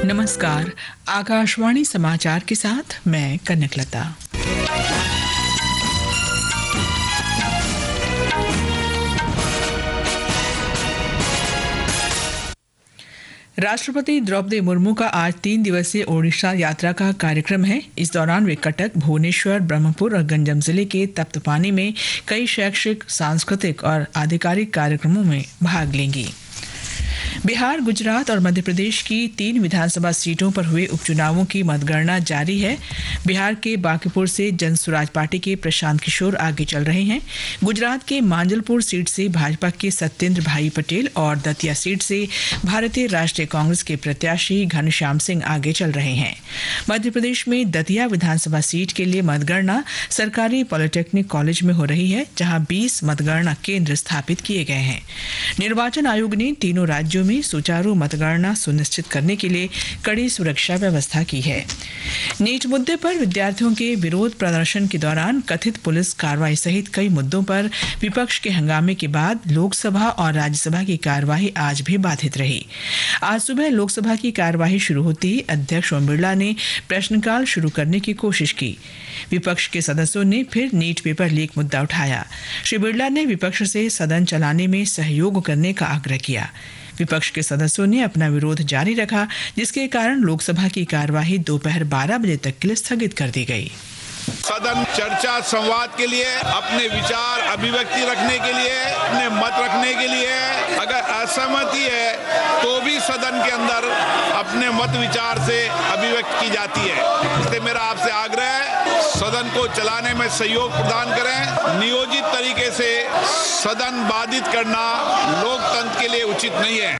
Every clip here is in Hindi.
नमस्कार। आकाशवाणी समाचार के साथ मैं कनकलता। राष्ट्रपति द्रौपदी मुर्मू का आज 3 दिवसीय ओडिशा यात्रा का कार्यक्रम है। इस दौरान वे कटक, भुवनेश्वर, ब्रह्मपुर और गंजम जिले के तप्तपानी में कई शैक्षिक, सांस्कृतिक और आधिकारिक कार्यक्रमों में भाग लेंगी। बिहार, गुजरात और मध्य प्रदेश की 3 विधानसभा सीटों पर हुए उपचुनावों की मतगणना जारी है। बिहार के बांकीपुर से जन स्वराज पार्टी के प्रशांत किशोर आगे चल रहे हैं। गुजरात के मांजलपुर सीट से भाजपा के सत्येंद्र भाई पटेल और दतिया सीट से भारतीय राष्ट्रीय कांग्रेस के प्रत्याशी घनश्याम सिंह आगे चल रहे हैं। मध्य प्रदेश में दतिया विधानसभा सीट के लिए मतगणना सरकारी पॉलिटेक्निक कॉलेज में हो रही है, जहां 20 मतगणना केंद्र स्थापित किए गए हैं। निर्वाचन आयोग ने तीनों राज्यों में सुचारू मतगणना सुनिश्चित करने के लिए कड़ी सुरक्षा व्यवस्था की है। नीट मुद्दे पर विद्यार्थियों के विरोध प्रदर्शन के दौरान कथित पुलिस कार्रवाई सहित कई मुद्दों पर विपक्ष के हंगामे के बाद लोकसभा और राज्यसभा की कार्यवाही आज भी बाधित रही। आज सुबह लोकसभा की कार्यवाही शुरू होते ही अध्यक्ष ओम बिरला ने प्रश्नकाल शुरू करने की कोशिश की। विपक्ष के सदस्यों ने फिर नीट पेपर लीक मुद्दा उठाया। श्री बिरला ने विपक्ष से सदन चलाने में सहयोग करने का आग्रह किया। विपक्ष के सदस्यों ने अपना विरोध जारी रखा, जिसके कारण लोकसभा की कार्यवाही दोपहर 12 बजे तक के लिए स्थगित कर दी गई। सदन चर्चा संवाद के लिए, अपने विचार अभिव्यक्ति रखने के लिए, अपने मत रखने के लिए, अगर असहमति है तो भी सदन के अंदर अपने मत विचार से अभिव्यक्त की जाती है। इसलिए मेरा आपसे आग्रह है, सदन को चलाने में सहयोग प्रदान करें। नियोजित तरीके से सदन बाधित करना लोकतंत्र के लिए उचित नहीं है।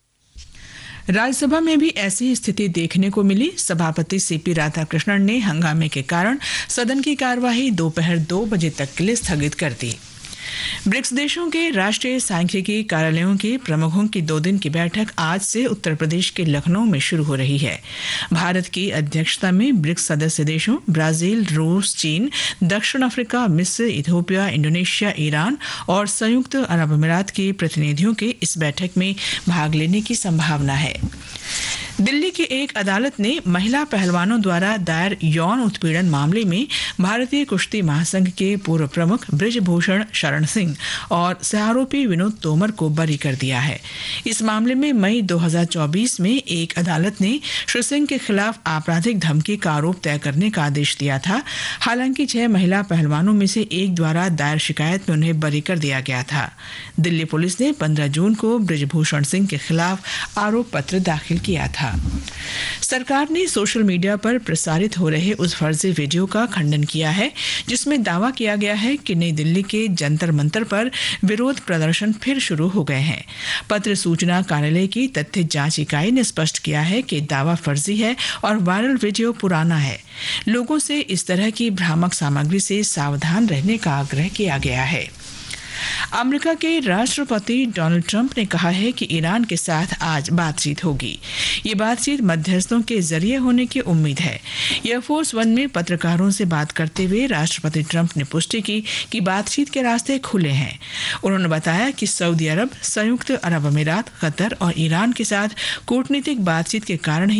राज्यसभा में भी ऐसी स्थिति देखने को मिली। सभापति सीपी राधाकृष्णन ने हंगामे के कारण सदन की कार्यवाही दोपहर 2 बजे तक के लिए स्थगित कर दी। ब्रिक्स देशों के राष्ट्रीय सांख्यिकी कार्यालयों के प्रमुखों की 2 दिन की बैठक आज से उत्तर प्रदेश के लखनऊ में शुरू हो रही है। भारत की अध्यक्षता में ब्रिक्स सदस्य देशों ब्राजील, रूस, चीन, दक्षिण अफ्रीका, मिस्र, इथियोपिया, इंडोनेशिया, ईरान और संयुक्त अरब अमीरात के प्रतिनिधियों के इस बैठक में भाग लेने की संभावना है। दिल्ली की एक अदालत ने महिला पहलवानों द्वारा दायर यौन उत्पीड़न मामले में भारतीय कुश्ती महासंघ के पूर्व प्रमुख बृजभूषण शरण सिंह और सह-आरोपी विनोद तोमर को बरी कर दिया है। इस मामले में मई 2024 में एक अदालत ने श्री सिंह के खिलाफ आपराधिक धमकी का आरोप तय करने का आदेश दिया था। हालांकि 6 महिला पहलवानों में से एक द्वारा दायर शिकायत में उन्हें बरी कर दिया गया था। दिल्ली पुलिस ने 15 जून को बृजभूषण सिंह के खिलाफ आरोप पत्र दाखिल किया था। सरकार ने सोशल मीडिया पर प्रसारित हो रहे उस फर्जी वीडियो का खंडन किया है जिसमें दावा किया गया है कि नई दिल्ली के जंतर मंतर पर विरोध प्रदर्शन फिर शुरू हो गए हैं। पत्र सूचना कार्यालय की तथ्य जांच इकाई ने स्पष्ट किया है कि दावा फर्जी है और वायरल वीडियो पुराना है। लोगों से इस तरह की भ्रामक सामग्री से सावधान रहने का आग्रह किया गया है। अमेरिका के राष्ट्रपति डोनाल्ड ट्रंप ने कहा है कि ईरान के साथ आज बातचीत होगी। ये बातचीत मध्यस्थों के जरिए होने की उम्मीद है। एयरफोर्स 1 में पत्रकारों से बात करते हुए राष्ट्रपति ट्रंप ने पुष्टि की कि बातचीत के रास्ते खुले हैं। उन्होंने बताया कि सऊदी अरब, संयुक्त अरब अमीरात, कतर और ईरान के साथ कूटनीतिक बातचीत के कारण ही